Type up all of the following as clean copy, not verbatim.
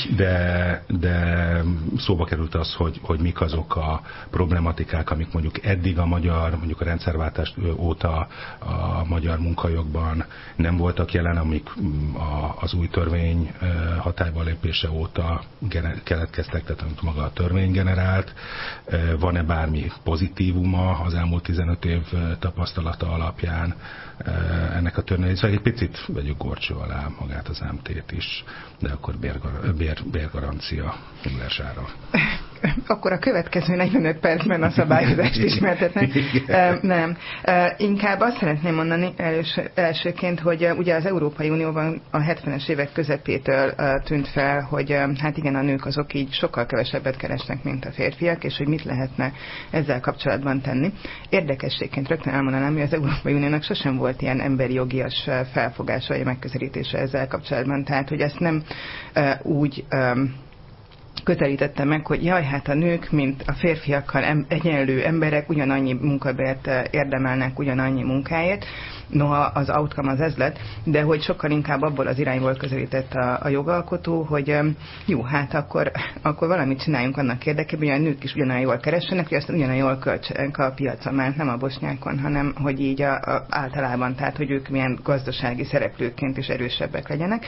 de szóba került az, hogy mik azok a problematikák, amik mondjuk eddig mondjuk a rendszerváltás óta a magyar munkajogban nem voltak jelen, amik az új törvény hatályba lépése óta keletkeztek, tehát amit maga a törvény generált. Van-e bármi pozitívuma az elmúlt 15 év tapasztalata alapján ennek a törvénynek? Szóval egy picit vegyük gorcső alá magát az MT-t is, de akkor bérgarancia nullására. Akkor a következő 45 percben a szabályozást ismertetnek. Nem. Inkább azt szeretném mondani elsőként, hogy ugye az Európai Unióban a 70-es évek közepétől tűnt fel, hogy hát igen, a nők azok így sokkal kevesebbet keresnek, mint a férfiak, és hogy mit lehetne ezzel kapcsolatban tenni. Érdekességként rögtön elmondanám, hogy az Európai Uniónak sosem volt ilyen emberi jogias felfogása vagy megközelítése ezzel kapcsolatban. Tehát, hogy ezt nem úgy közelítette meg, hogy jaj, hát a nők, mint a férfiakkal egyenlő emberek ugyanannyi munkabért érdemelnek ugyanannyi munkáért, noha az outcome az ez lett, de hogy sokkal inkább abból az irányból közelített a jogalkotó, hogy jó, hát akkor valamit csináljunk annak érdekében, hogy a nők is ugyanolyan jól keressenek, hogy azt ugyanolyan jól költsenek a piacon, mert nem a bosnyákon, hanem hogy így általában, tehát hogy ők milyen gazdasági szereplőként is erősebbek legyenek.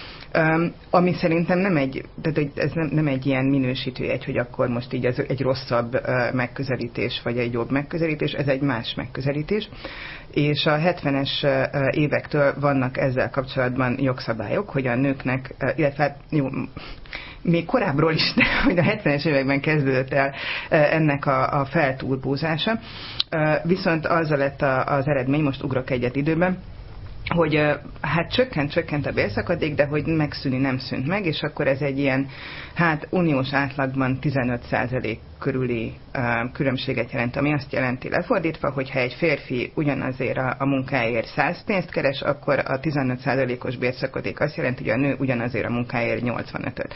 Ami szerintem nem egy ilyen minősítőjegy, hogy akkor most így ez egy rosszabb megközelítés, vagy egy jobb megközelítés, ez egy más megközelítés. És a 70-es évektől vannak ezzel kapcsolatban jogszabályok, hogy a nőknek, illetve jó, még korábbról is, de hogy a 70-es években kezdődött el ennek a felturbózása. Viszont azzal lett az eredmény, most ugrok egyet időben, hogy hát csökkent a bérszakadék, de hogy megszűni nem szűnt meg, és akkor ez egy ilyen, hát uniós átlagban 15% körüli különbséget jelent, ami azt jelenti lefordítva, hogyha egy férfi ugyanazért a munkáért 100 pénzt keres, akkor a 15%-os bérszakadék azt jelenti, hogy a nő ugyanazért a munkáért 85-öt.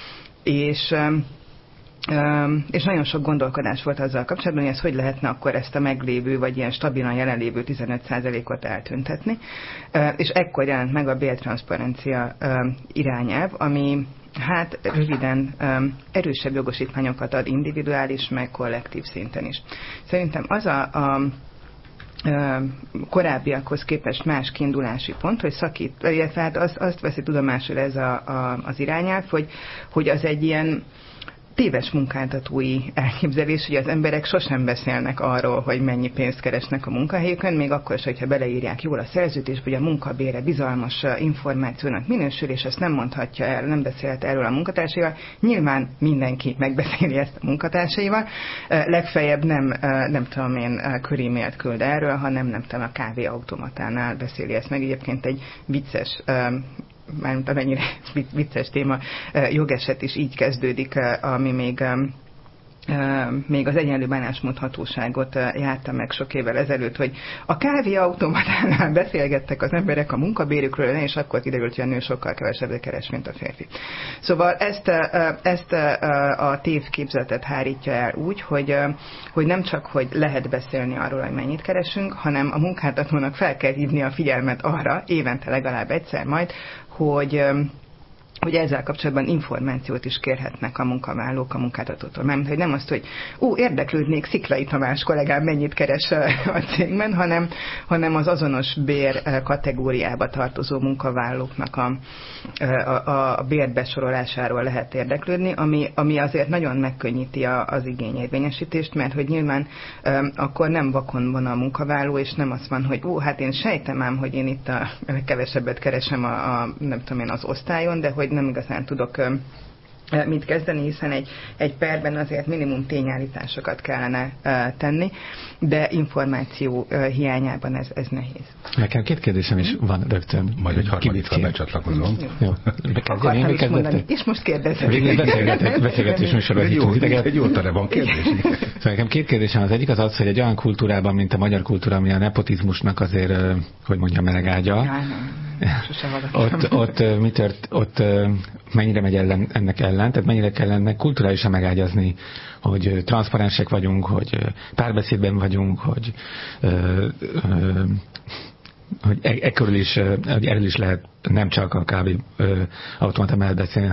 És nagyon sok gondolkodás volt azzal kapcsolatban, hogy ez hogy lehetne akkor ezt a meglévő, vagy ilyen stabilan jelenlévő 15%-ot eltüntetni. És ekkor jelent meg a bértranszparencia irányelv, ami hát röviden erősebb jogosítványokat ad individuális, meg kollektív szinten is. Szerintem az a korábbiakhoz képest más kiindulási pont, hogy illetve hát azt veszi tudomásul ez az irányelv, hogy az egy ilyen téves munkáltatói elképzelés, hogy az emberek sosem beszélnek arról, hogy mennyi pénzt keresnek a munkahelyükön, még akkor is, hogyha beleírják jól a szerződést, hogy a munkabére bizalmas információnak minősül, és ezt nem mondhatja el, nem beszélhet erről a munkatársaival. Nyilván mindenki megbeszéli ezt a munkatársaival. Legfeljebb nem tudom én körímélt küld erről, hanem nem tudom, a kávéautomatánál beszéli ezt meg. Egyébként egy vicces mármint amennyire vicces téma, jogeset is így kezdődik, ami még az egyenlő bánásmódhatóságot járta meg sok évvel ezelőtt, hogy a kávéautomatánál beszélgettek az emberek a munkabérükről, és akkor kiderült, hogy a nő sokkal kevesebbet keres, mint a férfi. Szóval ezt a tévképzetet hárítja el úgy, hogy nem csak, hogy lehet beszélni arról, hogy mennyit keresünk, hanem a munkáltatónak fel kell hívni a figyelmet arra, évente legalább egyszer majd, hogy ezzel kapcsolatban információt is kérhetnek a munkavállalók a munkáltatótól. Mármint, hogy nem azt, hogy érdeklődnék Sziklai Tamás kollégám mennyit keres a cégben, hanem az azonos bér kategóriába tartozó munkavállalóknak a bérbesorolásáról lehet érdeklődni, ami azért nagyon megkönnyíti az igényérvényesítést, mert hogy nyilván akkor nem vakon van a munkavállaló, és nem azt van, hogy hát én sejtem ám, hogy én itt kevesebbet keresem nem tudom én, az osztályon, de hogy nem igazán tudok mit kezdeni, hiszen egy perben azért minimum tényállításokat kellene tenni, de információ hiányában ez nehéz. Nekem két kérdésem is van rögtön. Majd egy harmadikra becsatlakozom. Jó. Akartam is mondani, és most kérdezem. Beszélgetés műsorban hittünk titeket. Egy jó tere van kérdés. Szóval nekem két kérdésem, az egyik az, hogy egy olyan kultúrában, mint a magyar kultúra, ami a nepotizmusnak azért, hogy mondjam, melegágya. Ott mennyire megy ennek ellen, tehát mennyire kell ennek kulturálisan megágyazni, hogy transzparensek vagyunk, hogy párbeszédben vagyunk, hogy erről is lehet nem csak a kávé automata mellett beszélni,